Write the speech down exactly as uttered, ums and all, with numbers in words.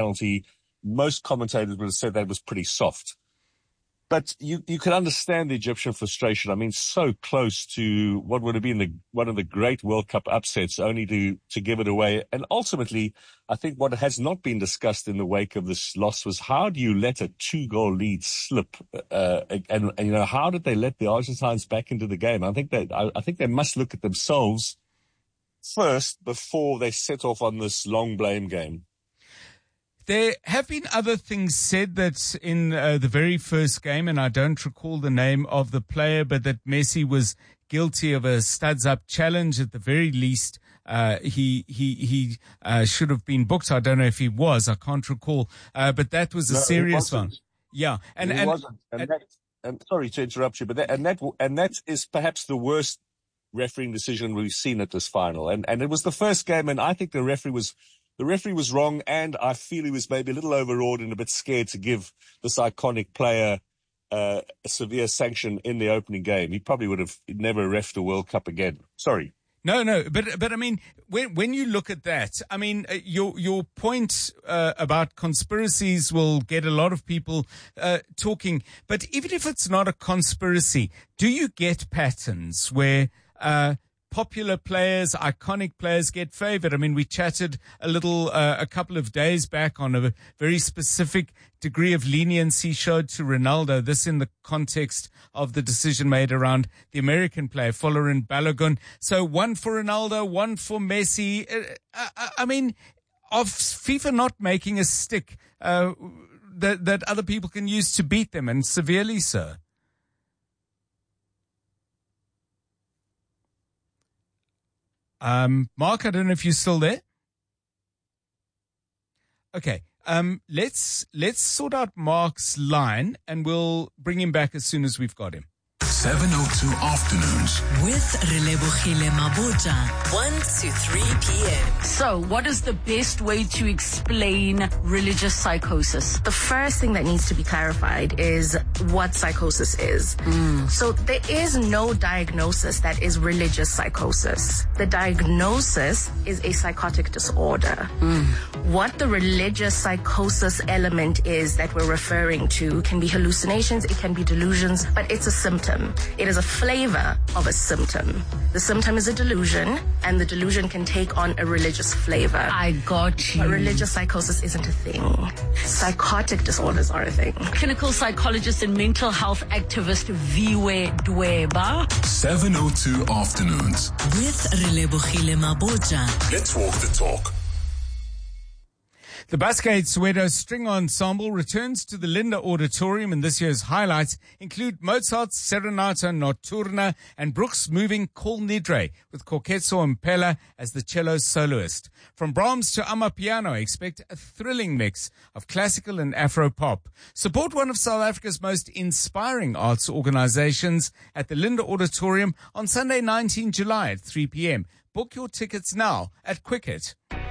penalty. Most commentators would have said that was pretty soft. But you, you can understand the Egyptian frustration. I mean, so close to what would have been the, one of the great World Cup upsets, only to, to give it away. And ultimately, I think what has not been discussed in the wake of this loss was how do you let a two-goal lead slip? Uh, and, and, you know, how did they let the Argentines back into the game? I think that, I, I think they must look at themselves first before they set off on this long blame game. There have been other things said that in uh, the very first game, and I don't recall the name of the player, but that Messi was guilty of a studs-up challenge at the very least. Uh, he he he uh, should have been booked. I don't know if he was. I can't recall. Uh, but that was a no, serious one. Yeah, and he and, wasn't. And, and that, and sorry to interrupt you, but that, and that and that is perhaps the worst refereeing decision we've seen at this final. And and it was the first game, and I think the referee was. The referee was wrong, and I feel he was maybe a little overawed and a bit scared to give this iconic player uh, a severe sanction in the opening game. He probably would have never reffed a World Cup again. Sorry. No, no, but but I mean, when when you look at that, I mean, uh, your your point uh, about conspiracies will get a lot of people uh, talking. But even if it's not a conspiracy, do you get patterns where uh popular players, iconic players get favored? I mean, we chatted a little, uh, a couple of days back on a very specific degree of leniency showed to Ronaldo. This in the context of the decision made around the American player, Folarin Balogun. So one for Ronaldo, one for Messi. Uh, I, I mean, of FIFA not making a stick, uh, that, that other people can use to beat them, and severely so. Um, Mark, I don't know if you're still there. Okay. Um, let's, let's sort out Mark's line and we'll bring him back as soon as we've got him. seven oh two Afternoons with Relebohile Mabota, one to three p.m. So, what is the best way to explain religious psychosis? The first thing that needs to be clarified is what psychosis is. Mm. So, there is no diagnosis that is religious psychosis. The diagnosis is a psychotic disorder. Mm. What the religious psychosis element is that we're referring to can be hallucinations, it can be delusions, but it's a symptom. It is a flavor of a symptom. The symptom is a delusion, and the delusion can take on a religious flavor. I got you. But religious psychosis isn't a thing. Psychotic disorders are a thing. Clinical psychologist and mental health activist Viwe Dweba. seven oh two Afternoons with Relebohile Mabota. Let's walk the talk. The Bascade Soweto String Ensemble returns to the Linda Auditorium, and this year's highlights include Mozart's Serenata Notturna and Brooks' moving Call Nidre, with Koketso Mpela as the cello soloist. From Brahms to Amapiano, expect a thrilling mix of classical and Afro-pop. Support one of South Africa's most inspiring arts organizations at the Linda Auditorium on Sunday, nineteenth of July at three p.m. Book your tickets now at Quicket.